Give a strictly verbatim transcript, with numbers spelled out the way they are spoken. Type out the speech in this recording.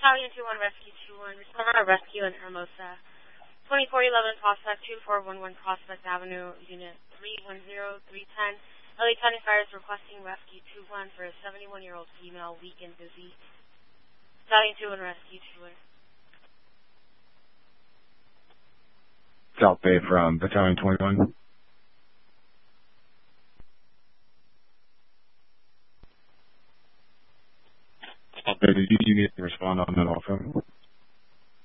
Battalion two one, Rescue two one. Respond on a rescue in Hermosa. twenty-four eleven Prospect, two four one one Prospect Avenue, Unit three one zero three one zero. L A County Fire is requesting Rescue two one for a seventy-one-year-old female, weak and dizzy. Battalion two one, Rescue two one. South Bay from Battalion twenty-one. South Bay, did you need to respond on that also?